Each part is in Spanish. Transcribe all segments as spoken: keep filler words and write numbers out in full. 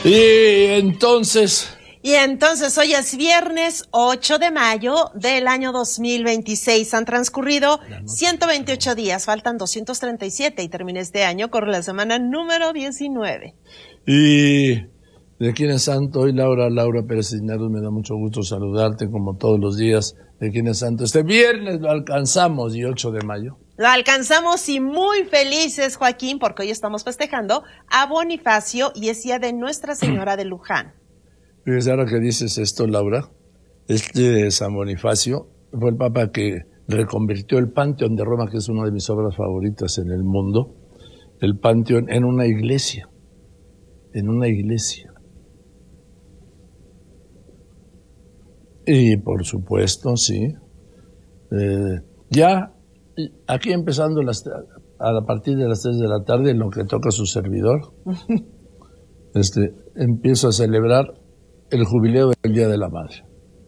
Y entonces... Y entonces hoy es viernes ocho de mayo del año dos mil veintiséis. Han transcurrido ciento veintiocho días, faltan doscientos treinta y siete y termina este año con la semana número diecinueve. Y de quién es santo hoy, Laura, Laura Pérez Cisneros, me da mucho gusto saludarte como todos los días. De quién es santo, este viernes lo alcanzamos y ocho de mayo. Lo alcanzamos y muy felices, Joaquín, porque hoy estamos festejando a Bonifacio y es día de Nuestra Señora de Luján. Fíjese, ahora que dices esto, Laura, este San Bonifacio fue el papa que reconvirtió el Panteón de Roma, que es una de mis obras favoritas en el mundo, el Panteón en una iglesia, en una iglesia. Y por supuesto, sí, eh, ya aquí empezando las, a partir de las tres de la tarde, en lo que toca a su servidor, este, empiezo a celebrar el jubileo del Día de la Madre.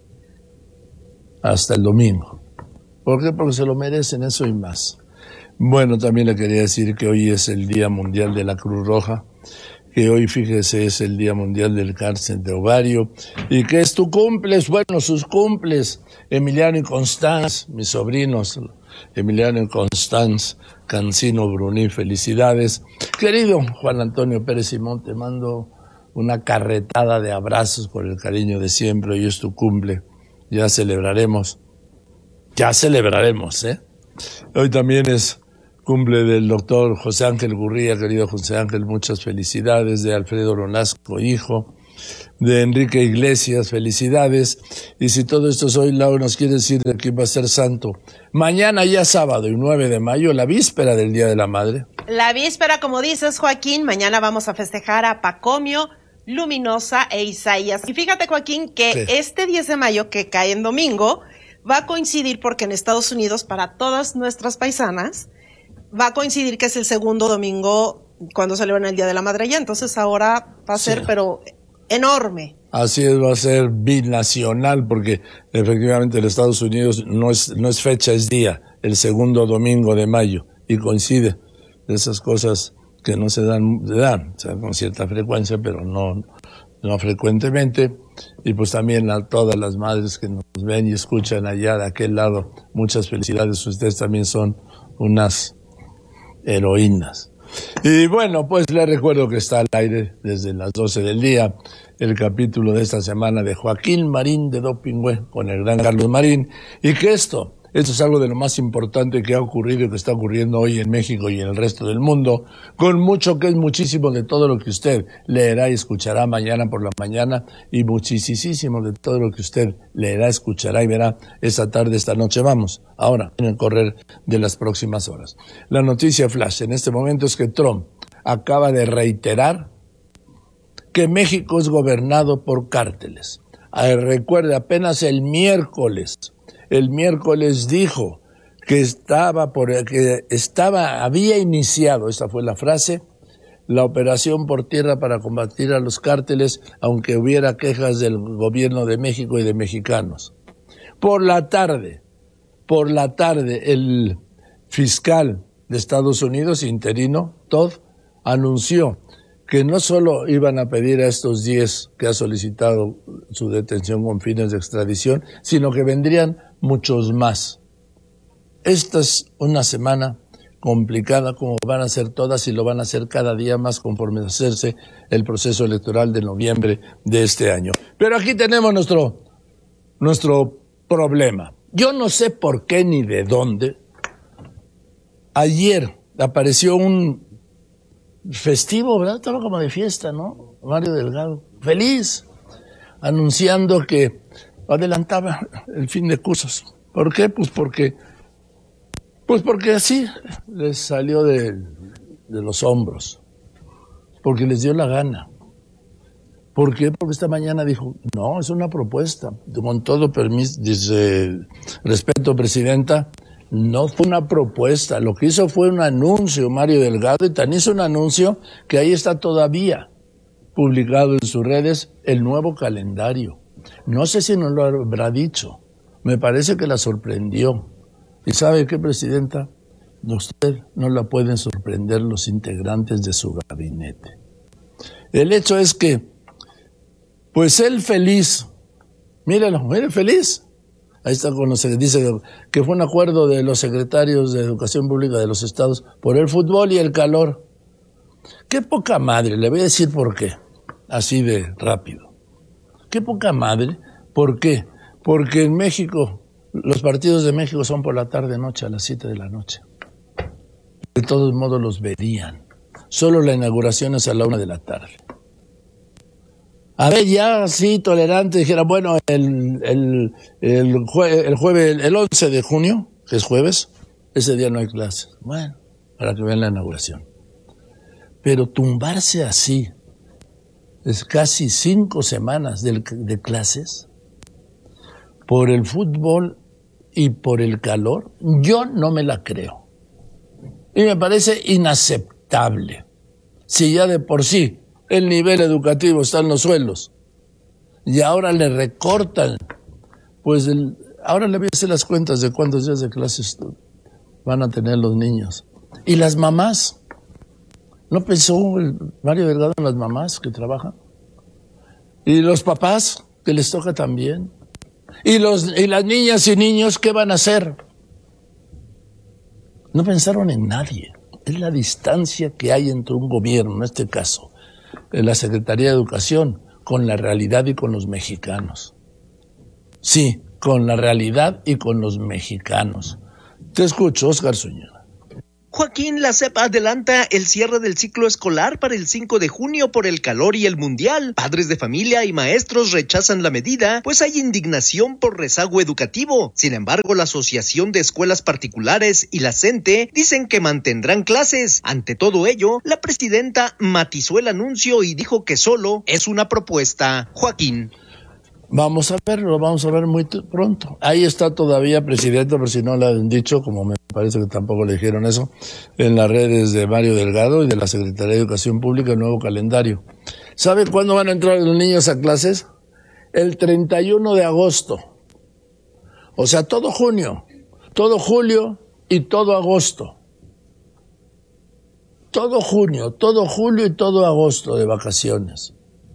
Hasta el domingo. ¿Por qué? Porque se lo merecen, eso y más. Bueno, también le quería decir que hoy es el Día Mundial de la Cruz Roja, que hoy, fíjese, es el Día Mundial del Cáncer de Ovario, y que es tu cumples, bueno, sus cumples, Emiliano y Constanz, mis sobrinos, Emiliano y Constanz, Cancino Bruní, felicidades. Querido Juan Antonio Pérez Simón, te mando una carretada de abrazos por el cariño de siempre. Hoy es tu cumple, ya celebraremos, ya celebraremos, ¿eh? Hoy también es cumple del doctor José Ángel Gurría, querido José Ángel, muchas felicidades, de Alfredo Ronasco, hijo, de Enrique Iglesias, felicidades. Y si todo esto es hoy, Laura, nos quiere decir de quién va a ser santo. Mañana ya sábado y nueve de mayo, la víspera del Día de la Madre. La víspera, como dices, Joaquín, mañana vamos a festejar a Pacomio, Luminosa e Isaías. Y fíjate, Joaquín, que sí, este diez de mayo, que cae en domingo, va a coincidir porque en Estados Unidos, para todas nuestras paisanas, va a coincidir que es el segundo domingo cuando celebran el Día de la Madre allá. Entonces ahora va a ser, sí, pero enorme. Así es, va a ser binacional, porque efectivamente en Estados Unidos no es, no es fecha, es día, el segundo domingo de mayo, y coincide. De esas cosas que no se dan, se dan, o sea, con cierta frecuencia, pero no, no frecuentemente. Y pues también a todas las madres que nos ven y escuchan allá de aquel lado, muchas felicidades, ustedes también son unas heroínas. Y bueno, pues les recuerdo que está al aire desde las doce del día el capítulo de esta semana de Joaquín Marín de Dopingüe con el gran Carlos Marín, y que esto Esto es algo de lo más importante que ha ocurrido y que está ocurriendo hoy en México y en el resto del mundo, con mucho que es muchísimo de todo lo que usted leerá y escuchará mañana por la mañana, y muchísimo de todo lo que usted leerá, escuchará y verá esta tarde, esta noche. Vamos, ahora, en el correr de las próximas horas. La noticia flash en este momento es que Trump acaba de reiterar que México es gobernado por cárteles. Ay, recuerde, apenas el miércoles El miércoles dijo que estaba por que estaba había iniciado, esta fue la frase, la operación por tierra para combatir a los cárteles, aunque hubiera quejas del gobierno de México y de mexicanos. Por la tarde, por la tarde, el fiscal de Estados Unidos, interino, Todd, anunció que no solo iban a pedir a estos diez que ha solicitado su detención con fines de extradición, sino que vendrían muchos más. Esta es una semana complicada, como van a ser todas, y lo van a hacer cada día más conforme a hacerse el proceso electoral de noviembre de este año. Pero aquí tenemos nuestro, nuestro problema. Yo no sé por qué ni de dónde. Ayer apareció un festivo, ¿verdad? Estaba como de fiesta, ¿no? Mario Delgado, feliz, anunciando que adelantaba el fin de cursos. ¿Por qué? Pues porque, pues porque así les salió de, de los hombros, porque les dio la gana. ¿Por qué? Porque esta mañana dijo, no, es una propuesta, con todo permiso, dice, respeto, presidenta, no fue una propuesta, lo que hizo fue un anuncio, Mario Delgado, y tan hizo un anuncio que ahí está todavía publicado en sus redes el nuevo calendario. No sé si nos lo habrá dicho, me parece que la sorprendió. ¿Y sabe qué, presidenta? Usted no la pueden sorprender los integrantes de su gabinete. El hecho es que Pues él feliz, míralo, mire feliz. Ahí está con los, dice que fue un acuerdo de los secretarios de Educación Pública de los estados por el fútbol y el calor. Qué poca madre, le voy a decir por qué, así de rápido. Qué poca madre, ¿por qué? Porque en México, los partidos de México son por la tarde-noche, a las siete de la noche. De todos modos los verían. Solo la inauguración es a la una de la tarde. A ver, ya así tolerante, dijera, bueno, el, el, el, jue, el jueves, el once de junio, que es jueves, ese día no hay clases. Bueno, para que vean la inauguración. Pero tumbarse así, es casi cinco semanas de, de clases, por el fútbol y por el calor, yo no me la creo. Y me parece inaceptable. Si ya de por sí el nivel educativo está en los suelos y ahora le recortan, pues el, ahora le voy a hacer las cuentas de cuántos días de clases van a tener los niños. Y las mamás, ¿no pensó el Mario Delgado en las mamás que trabajan? Y los papás, que les toca también. Y, los, y las niñas y niños, ¿qué van a hacer? No pensaron en nadie. Es la distancia que hay entre un gobierno, en este caso, en la Secretaría de Educación, con la realidad y con los mexicanos. Sí, con la realidad y con los mexicanos. Te escucho, Oscar Zúñiga. Joaquín, la SEP adelanta el cierre del ciclo escolar para el cinco de junio por el calor y el mundial. Padres de familia y maestros rechazan la medida, pues hay indignación por rezago educativo. Sin embargo, la Asociación de Escuelas Particulares y la CENTE dicen que mantendrán clases. Ante todo ello, la presidenta matizó el anuncio y dijo que solo es una propuesta. Joaquín. Vamos a verlo, vamos a ver muy pronto. Ahí está todavía, presidente, por si no lo han dicho, como me parece que tampoco le dijeron eso, en las redes de Mario Delgado y de la Secretaría de Educación Pública, el nuevo calendario. ¿Sabe cuándo van a entrar los niños a clases? El treinta y uno de agosto. O sea, todo junio, todo julio y todo agosto. Todo junio, todo julio y todo agosto de vacaciones.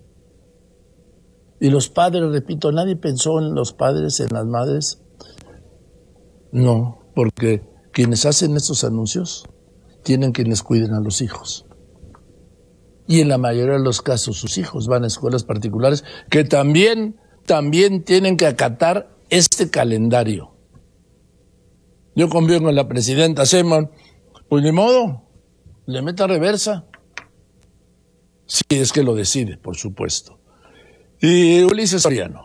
Y los padres, repito, nadie pensó en los padres, en las madres. No, porque quienes hacen estos anuncios tienen quienes cuiden a los hijos. Y en la mayoría de los casos sus hijos van a escuelas particulares que también, también tienen que acatar este calendario. Yo confío en la presidenta Sheinbaum, pues ni modo, le meta reversa. Si es que lo decide, por supuesto. Y Ulises Soriano.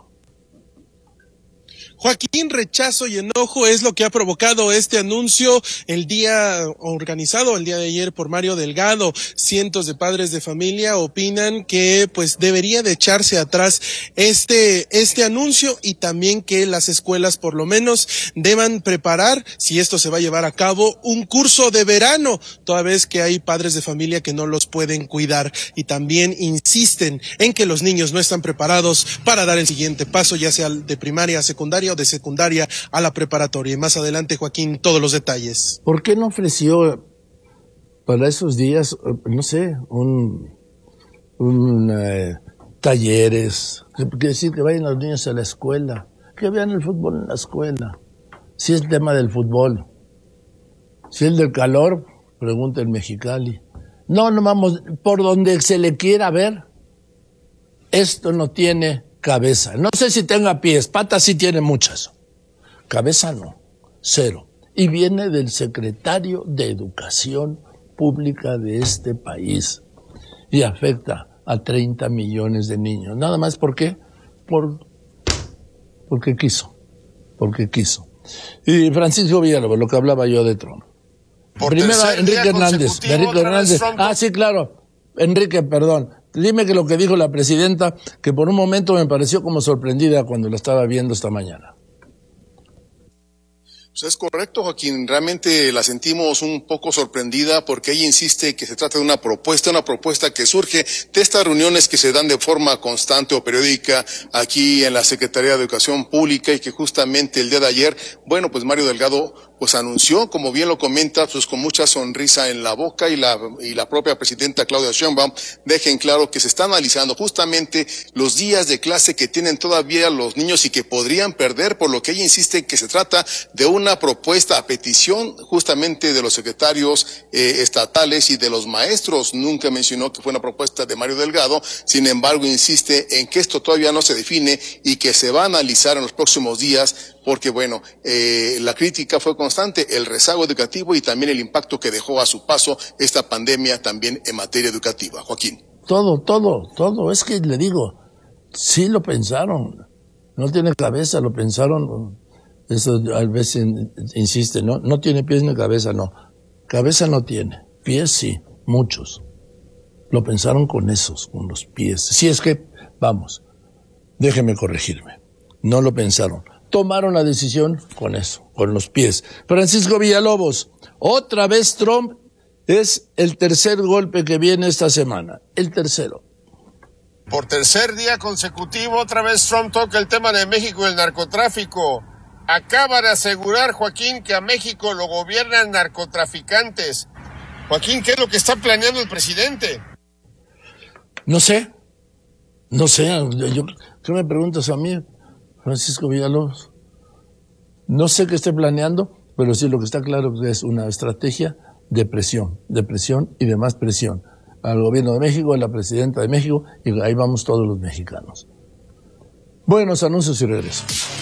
Joaquín, rechazo y enojo es lo que ha provocado este anuncio el día organizado el día de ayer por Mario Delgado. Cientos de padres de familia opinan que pues debería de echarse atrás este este anuncio y también que las escuelas por lo menos deban preparar, si esto se va a llevar a cabo, un curso de verano, toda vez que hay padres de familia que no los pueden cuidar, y también insisten en que los niños no están preparados para dar el siguiente paso, ya sea de primaria a secundaria o de secundaria a la preparatoria. Y más adelante, Joaquín, todos los detalles. ¿Por qué no ofreció para esos días, no sé, un, un eh, talleres, que decir que vayan los niños a la escuela, que vean el fútbol en la escuela? Si es tema del fútbol, si es del calor, pregunta el Mexicali. No, no vamos, por donde se le quiera ver, esto no tiene cabeza. No sé si tenga pies, patas sí tiene muchas. Cabeza no, cero. Y viene del secretario de Educación Pública de este país. Y afecta a treinta millones de niños. Nada más, ¿por qué? Por, porque quiso. Porque quiso. Y Francisco Villalobos, lo que hablaba yo de Trump. Por Primero, Enrique Hernández. Enrique Hernández. Ah, sí, claro. Enrique, perdón. Dime que lo que dijo la presidenta, que por un momento me pareció como sorprendida cuando la estaba viendo esta mañana. Pues es correcto, Joaquín. Realmente la sentimos un poco sorprendida porque ella insiste que se trata de una propuesta, una propuesta que surge de estas reuniones que se dan de forma constante o periódica aquí en la Secretaría de Educación Pública y que justamente el día de ayer, bueno, pues Mario Delgado pues anunció, como bien lo comenta, pues con mucha sonrisa en la boca, y la, y la propia presidenta Claudia Sheinbaum dejen claro que se está analizando justamente los días de clase que tienen todavía los niños y que podrían perder, por lo que ella insiste que se trata de una propuesta a petición justamente de los secretarios eh, estatales y de los maestros. Nunca mencionó que fue una propuesta de Mario Delgado, sin embargo insiste en que esto todavía no se define y que se va a analizar en los próximos días, porque bueno, eh, la crítica fue constante, el rezago educativo y también el impacto que dejó a su paso esta pandemia también en materia educativa. Joaquín. Todo, todo, todo, es que le digo, sí lo pensaron, no tiene cabeza, lo pensaron, eso a veces insiste, ¿no? No tiene pies ni cabeza, no, cabeza no tiene, pies sí, muchos, lo pensaron con esos, con los pies, si es que, vamos, déjeme corregirme, no lo pensaron. Tomaron la decisión con eso, con los pies. Francisco Villalobos, otra vez Trump, es el tercer golpe que viene esta semana, el tercero. Por tercer día consecutivo, otra vez Trump toca el tema de México y el narcotráfico. Acaba de asegurar, Joaquín, que a México lo gobiernan narcotraficantes. Joaquín, ¿qué es lo que está planeando el presidente? No sé, no sé, yo, ¿qué me preguntas a mí? Francisco Villalobos, no sé qué esté planeando, pero sí lo que está claro es una estrategia de presión, de presión y de más presión al gobierno de México, a la presidenta de México, y ahí vamos todos los mexicanos. Buenos anuncios y regreso.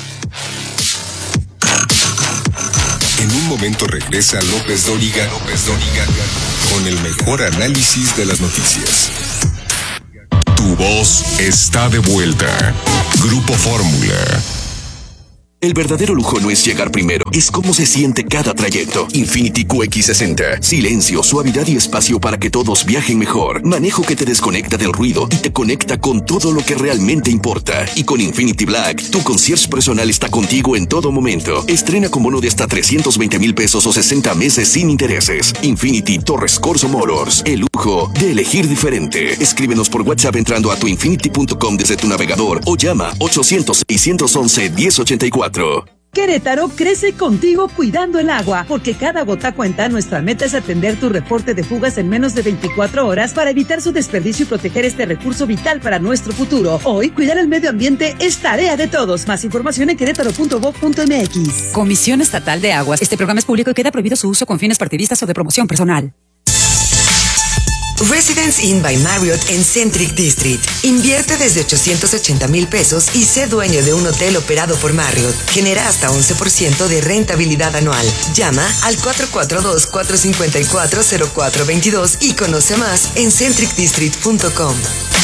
En un momento regresa López Dóriga, López Dóriga, con el mejor análisis de las noticias. Tu voz está de vuelta. Grupo Fórmula. El verdadero lujo no es llegar primero, es cómo se siente cada trayecto. Infiniti Q X sesenta. Silencio, suavidad y espacio para que todos viajen mejor. Manejo que te desconecta del ruido y te conecta con todo lo que realmente importa. Y con Infiniti Black, tu concierge personal está contigo en todo momento. Estrena con bono de hasta trescientos veinte mil pesos o sesenta meses sin intereses. Infiniti Torres Corso Motors. El lujo de elegir diferente. Escríbenos por WhatsApp entrando a tu infiniti punto com desde tu navegador o llama ochocientos, seiscientos once, diez ochenta y cuatro. Querétaro crece contigo cuidando el agua, porque cada gota cuenta. Nuestra meta es atender tu reporte de fugas en menos de veinticuatro horas para evitar su desperdicio y proteger este recurso vital para nuestro futuro. Hoy, cuidar el medio ambiente es tarea de todos. Más información en querétaro punto gov punto m x. Comisión Estatal de Aguas. Este programa es público y queda prohibido su uso con fines partidistas o de promoción personal. Residence Inn by Marriott en Centric District. Invierte desde ochocientos ochenta mil pesos y sé dueño de un hotel operado por Marriott. Genera hasta once por ciento de rentabilidad anual. Llama al cuatro cuatro dos, cuatro cinco cuatro, cero cuatro dos dos y conoce más en centric district punto com.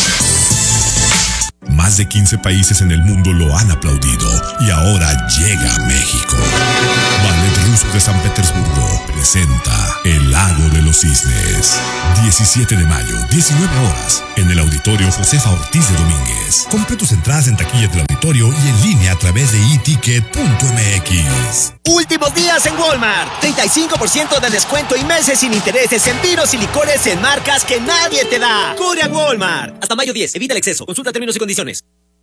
Más de quince países en el mundo lo han aplaudido y ahora llega a México. Ballet Ruso de San Petersburgo presenta El Lago de los Cisnes. diecisiete de mayo, diecinueve horas, en el Auditorio Josefa Ortiz de Domínguez. Compra tus entradas en taquillas del auditorio y en línea a través de e ticket punto m x. Últimos días en Walmart. treinta y cinco por ciento de descuento y meses sin intereses en vinos y licores en marcas que nadie te da. Corre a Walmart. Hasta mayo diez. Evita el exceso. Consulta términos y condiciones.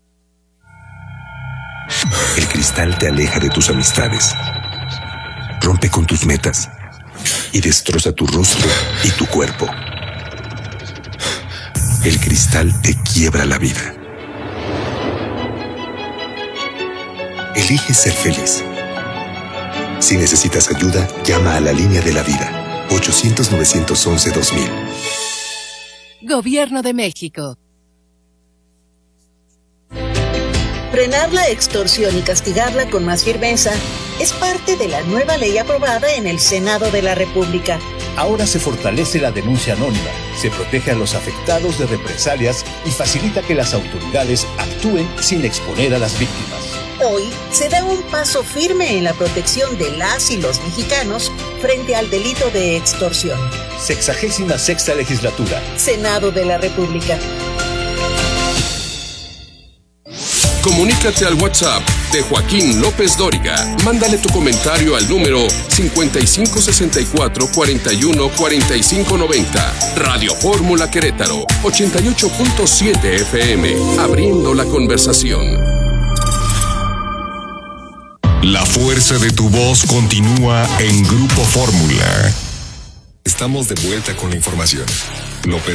El cristal te aleja de tus amistades, rompe con tus metas y destroza tu rostro y tu cuerpo. El cristal te quiebra la vida. Elige ser feliz. Si necesitas ayuda, llama a la línea de la vida. ochocientos, novecientos once, dos mil. Gobierno de México. Frenar la extorsión y castigarla con más firmeza es parte de la nueva ley aprobada en el Senado de la República. Ahora se fortalece la denuncia anónima, se protege a los afectados de represalias y facilita que las autoridades actúen sin exponer a las víctimas. Hoy se da un paso firme en la protección de las y los mexicanos frente al delito de extorsión. Sexagésima sexta legislatura. Senado de la República. Comunícate al WhatsApp de Joaquín López Dóriga. Mándale tu comentario al número cincuenta y cinco sesenta y cuatro, cuarenta y uno, cuarenta y cinco noventa. Radio Fórmula Querétaro, ochenta y ocho punto siete F M. Abriendo la conversación. La fuerza de tu voz continúa en Grupo Fórmula. Estamos de vuelta con la información. López